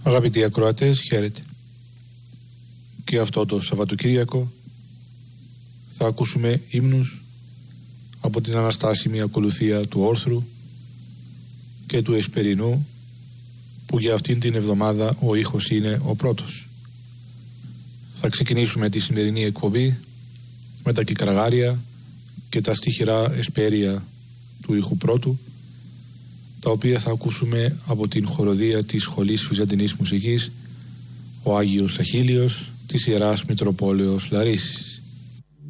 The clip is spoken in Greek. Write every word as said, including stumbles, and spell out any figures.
Αγαπητοί ακροατές, χαίρετε. Και αυτό το Σαββατοκύριακο θα ακούσουμε ύμνους από την αναστάσιμη ακολουθία του όρθρου και του εσπερινού, που για αυτήν την εβδομάδα ο ήχος είναι ο πρώτος. Θα ξεκινήσουμε τη σημερινή εκπομπή με τα κικραγάρια και τα στιχηρά εσπέρια του ήχου πρώτου, τα οποία θα ακούσουμε από την χοροδία της Σχολής Βυζαντινής Μουσικής, ο Άγιος Αχίλιος της Ιεράς Μητροπόλεως Λαρίσης.